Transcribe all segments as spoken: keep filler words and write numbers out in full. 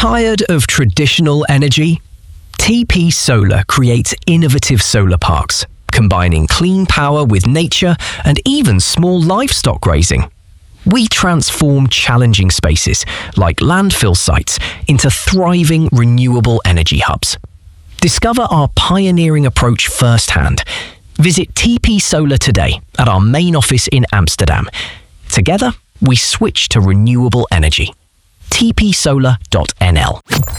Tired of traditional energy? T P Solar creates innovative solar parks, combining clean power with nature and even small livestock grazing. We transform challenging spaces, like landfill sites, into thriving renewable energy hubs. Discover our pioneering approach firsthand. Visit T P Solar today at our main office in Amsterdam. Together, we switch to renewable energy. t p solar dot n l.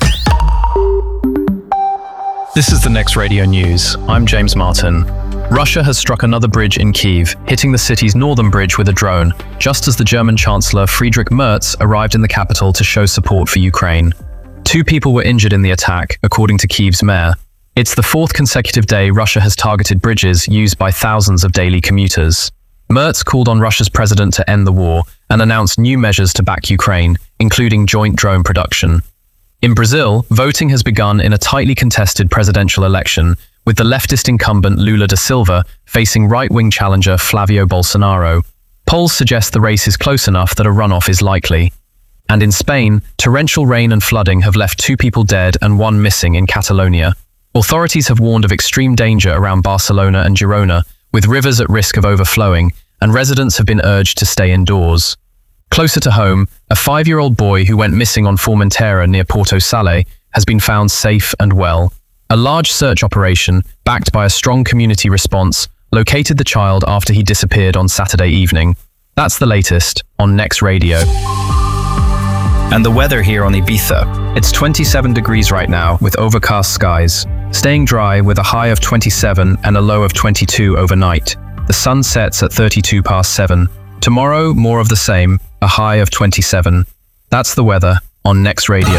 This is the Next Radio News. I'm James Martin. Russia has struck another bridge in Kyiv, hitting the city's northern bridge with a drone, just as the German Chancellor Friedrich Merz arrived in the capital to show support for Ukraine. Two people were injured in the attack, according to Kyiv's mayor. It's the fourth consecutive day Russia has targeted bridges used by thousands of daily commuters. Merz called on Russia's president to end the war and announced new measures to back Ukraine, including joint drone production. In Brazil, voting has begun in a tightly contested presidential election, with the leftist incumbent Lula da Silva facing right-wing challenger Flavio Bolsonaro. Polls suggest the race is close enough that a runoff is likely. And in Spain, torrential rain and flooding have left two people dead and one missing in Catalonia. Authorities have warned of extreme danger around Barcelona and Girona, with rivers at risk of overflowing, and residents have been urged to stay indoors. Closer to home, a five-year-old boy who went missing on Formentera near Porto Sale has been found safe and well. A large search operation, backed by a strong community response, located the child after he disappeared on Saturday evening. That's the latest on Next Radio. And the weather here on Ibiza. It's twenty-seven degrees right now with overcast skies, staying dry with a high of twenty-seven and a low of twenty-two overnight. The sun sets at thirty-two past seven. Tomorrow, more of the same, a high of twenty-seven. That's the weather on Next Radio.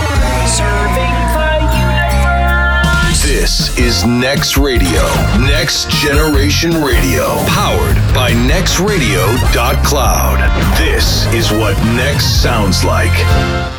This is Next Radio, Next Generation Radio, powered by next radio dot cloud. This is what Next sounds like.